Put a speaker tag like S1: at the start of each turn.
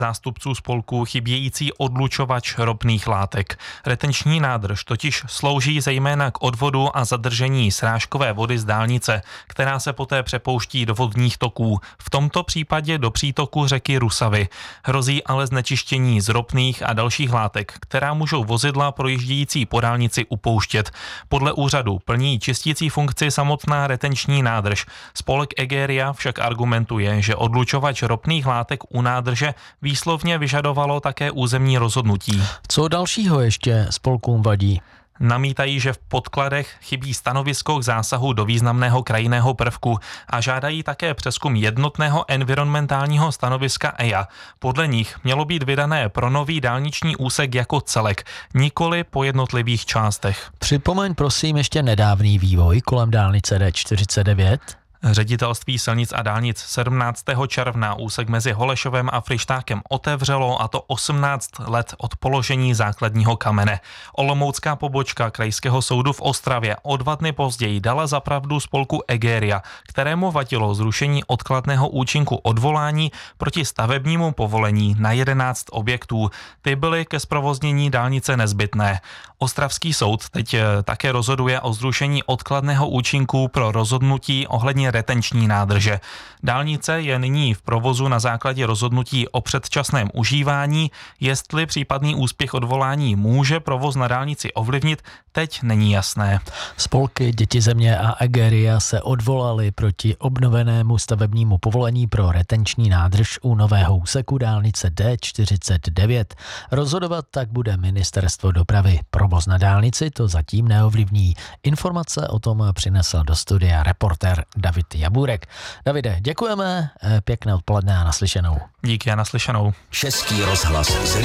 S1: zástupců spolku chybějící odlučovač ropných látek. Retenční nádrž totiž slouží zejména k odvodu a zadržení srážkové vody z dálnice, která se poté přepouští do vodních toků, v tomto případě do přítoku řeky Rusavy. Hrozí ale znečištění z ropných a dalších látek, která můžou vozidla projíždějící po dálnici upouštět. Podle úřadu plní čistící funkci samotná retenční nádrž. Spolek Egeria však argumentuje, že odlučovač ropných látek u nádrže výslovně vyžadovalo také územní rozhodnutí.
S2: Co dalšího ještě spolkům vadí?
S1: Namítají, že v podkladech chybí stanovisko k zásahu do významného krajinného prvku a žádají také přezkum jednotného environmentálního stanoviska EIA. Podle nich mělo být vydané pro nový dálniční úsek jako celek, nikoli po jednotlivých částech.
S2: Připomeň prosím ještě nedávný vývoj kolem dálnice D49.
S1: Ředitelství silnic a dálnic 17. června úsek mezi Holešovem a Fryštákem otevřelo, a to 18 let od položení základního kamene. Olomoucká pobočka Krajského soudu v Ostravě o 2 dny později dala za pravdu spolku Egeria, kterému vadilo zrušení odkladného účinku odvolání proti stavebnímu povolení na 11 objektů. Ty byly ke zprovoznění dálnice nezbytné. Ostravský soud teď také rozhoduje o zrušení odkladného účinku pro rozhodnutí ohledně retenční nádrže. Dálnice je nyní v provozu na základě rozhodnutí o předčasném užívání. Jestli případný úspěch odvolání může provoz na dálnici ovlivnit, teď není jasné.
S2: Spolky Děti země a Egeria se odvolali proti obnovenému stavebnímu povolení pro retenční nádrž u nového úseku dálnice D49. Rozhodovat tak bude Ministerstvo dopravy. Provoz na dálnici to zatím neovlivní. Informace o tom přinesl do studia reportér David Jaburek. Davide, děkujeme, pěkné odpoledne a naslyšenou.
S1: Díky a naslyšenou.
S3: Český rozhlas